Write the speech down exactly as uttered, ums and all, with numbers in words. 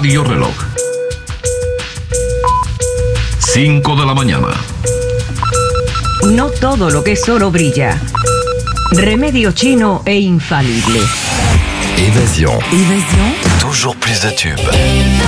Radio Reloj. cinco de la mañana. No todo lo que es oro brilla. Remedio chino e infalible. Évasion. Évasion. Toujours plus de tubes.